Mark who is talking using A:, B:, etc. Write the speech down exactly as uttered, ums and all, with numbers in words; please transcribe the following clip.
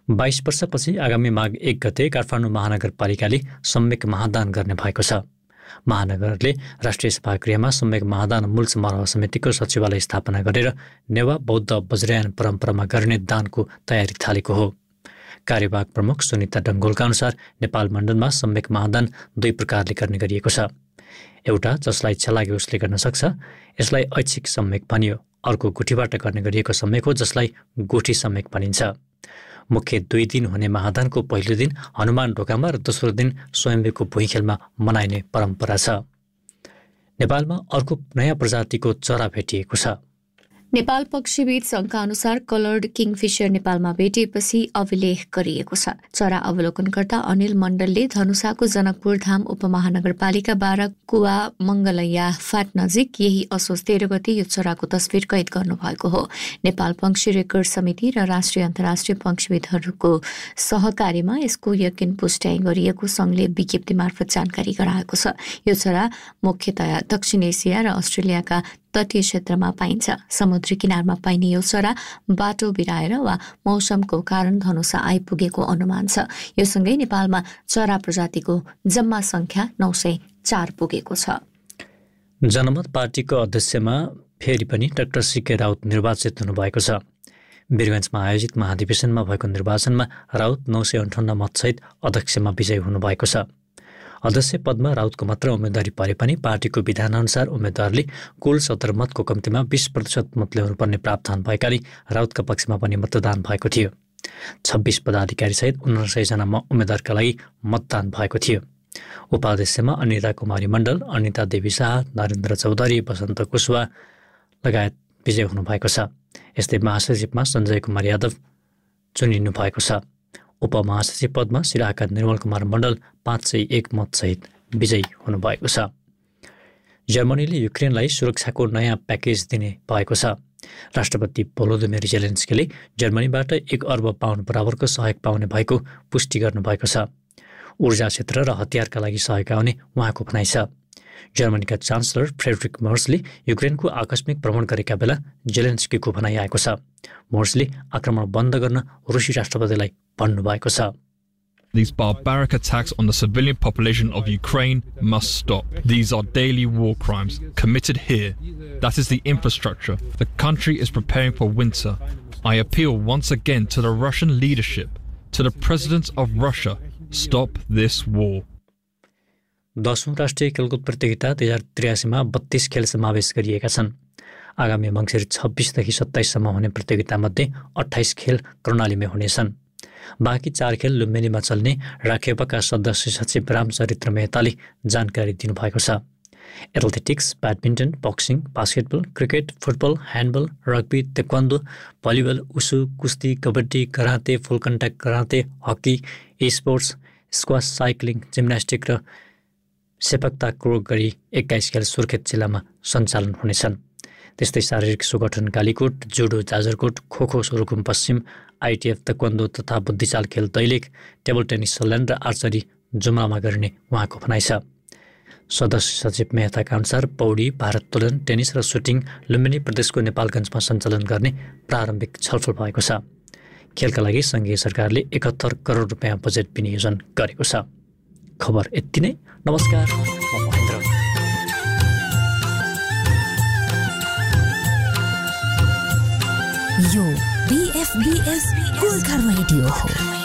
A: बाइस वर्षपछि आगामी माघ एक गते काठमाडौँ महानगरपालिकाले सम्यक महादान गर्ने भएको छ। महानगरले राष्ट्रिय सभागृहमा सम्यक महादान मूल समारोह समितिको सचिवालय स्थापना गरेर नेवा बौद्ध वज्रयान परम्परामा गर्ने दानको तयारी थालेको हो। कार्यवाहक प्रमुख सुनिता डङ्गोलका अनुसार नेपाल मण्डलमा सम्यक महादान दुई प्रकारले गर्ने गरिएको छ। एउटा जसलाई छेलागे उसले गर्न सक्छ, यसलाई ऐच्छिक सम्यक भनियो। अर्को गुठीबाट गर्ने गरिएको सम्यक हो, जसलाई गुठी सम्यक भनिन्छ। मुख्य दुई दिन हुने महादानको पहिलो दिन हनुमान ढोकामा र दोस्रो दिन स्वयम्भूको भुइँखेलमा मनाइने परम्परा छ। नेपालमा अर्को नयाँ प्रजातिको चरा भेटिएको छ।
B: नेपाल पक्षीविद सङ्घका अनुसार कलर्ड किङफिसर नेपालमा भेटिएपछि अभिलेख गरिएको छ। चरा अवलोकनकर्ता अनिल मण्डलले धनुषाको जनकपुर धाम उपमहानगरपालिका बाह्र कुवा मङ्गलैया फाट नजिक यही असोज तेह्र गते यो चराको तस्बिर कैद गर्नुभएको हो। नेपाल पक्षी रेकर्ड समिति र राष्ट्रिय अन्तर्राष्ट्रिय पक्षीविदहरूको सहकार्यमा यसको यकिन पुष्टाइ गरिएको सङ्घले विज्ञप्ति मार्फत जानकारी गराएको छ। यो चरा मुख्यतया दक्षिण एसिया र अस्ट्रेलियाका तटीय क्षेत्रमा पाइन्छ। समुद्री किनारमा पाइने यो चरा बाटो बिराएर वा मौसमको कारण धनुषा आइपुगेको अनुमान छ। यो सँगै नेपालमा चरा प्रजातिको जम्मा संख्या नौ सय चार पुगेको छ।
A: जनमत पार्टीको अध्यक्षमा फेरि पनि डाक्टर सीके राउत निर्वाचित हुनुभएको छ। वीरगञ्जमा आयोजित महाधिवेशनमा भएको निर्वाचनमा राउत नौ सय अन्ठाउन्न मतसहित अध्यक्षमा विजयी हुनुभएको छ। अध्यक्ष पदमा राउतको मात्र उम्मेदवारी परे पनि पार्टीको विधानअनुसार उम्मेदवारले कुल सत्तर मतको कम्तीमा बीस प्रतिशत मत ल्याउनुपर्ने प्रावधान भएकाले राउतका पक्षमा पनि मतदान भएको थियो। छब्बिस पदाधिकारीसहित उनासयजना उम्मेदवारका लागि मतदान भएको थियो। उपाध्यक्षमा अनिता कुमारी मण्डल, अनिता देवी शाह, नरेन्द्र चौधरी, वसन्त कुशवा लगायत विजय हुनुभएको छ। यस्तै महासचिवमा सञ्जय कुमार यादव चुनिनु भएको छ। उपमहासचिव पदमा सिराहाका निर्मल कुमार मण्डल पाँच सय एक मतसहित विजयी हुनुभएको छ। जर्मनीले युक्रेनलाई सुरक्षाको नयाँ प्याकेज दिने भएको छ। राष्ट्रपति भोलोदिमिर जेलेन्स्कीले जर्मनीबाट एक अर्ब पाउन्ड बराबरको सहयोग पाउने भएको पुष्टि गर्नुभएको छ। ऊर्जा क्षेत्र र हतियारका लागि सहयोग आउने उहाँको भनाइ छ। जर्मनीका चान्सलर फ्रेडरिक मर्सले युक्रेनको आकस्मिक भ्रमण गरेका बेला जेलेन्स्कीको भनाइ आएको छ। मर्सले आक्रमण बन्द गर्न रुसी राष्ट्रपतिलाई भन्नुभएको छ।
C: These barbaric attacks on the civilian population of Ukraine must stop. These are daily war crimes committed here. That is the infrastructure. The country is preparing for winter. I appeal once again to the Russian leadership, to the president of Russia, stop this war.
A: दसौं राष्ट्रिय खेलकुद प्रतियोगिता दुई हजार त्रियासीमा बत्तीस खेल समावेश गरिएका छन्। आगामी मङ्सिर छब्बिसदेखि सत्ताइससम्म हुने प्रतियोगितामध्ये अठाइस खेल कर्णालीमै हुनेछन्। बाँकी चार खेल लुम्बिनीमा चल्ने राखेपाका सदस्य सचिव रामचरित्र मेहताले जानकारी दिनुभएको छ। Athletics, badminton, boxing, basketball, cricket, football, handball, rugby, taekwondo, volleyball, उसु, कुस्ती, कबड्डी, कराते, फुल contact karate, hockey, sports, squash, cycling, gymnastic र सेपक ताक्रो गरी एक्काइस खेल सुर्खेत जिल्लामा सञ्चालन हुनेछन्। त्यस्तै शारीरिक सुगठन कालीकोट, जुडो जाजरकोट, खोखो सुरुकुम पश्चिम, आइटिएफ तक्वान्दो तथा बुद्धिचाल खेल दैलेख, टेबल टेनिस सल्यान र आर्चरी जुम्लामा गरिने उहाँको भनाइ छ। सदस्य सचिव मेहताका अनुसार पौडी, भारोत्तोलन, टेनिस र सुटिङ लुम्बिनी प्रदेशको नेपालगञ्जमा सञ्चालन गर्ने प्रारम्भिक छलफल भएको छ। खेलका लागि सङ्घीय सरकारले एकहत्तर करोड रुपियाँ बजेट विनियोजन गरेको छ। खबर यति नै। नमस्कार, म महेन्द्र।
D: यो बीएफबीएस गोर्खा रेडियो हो।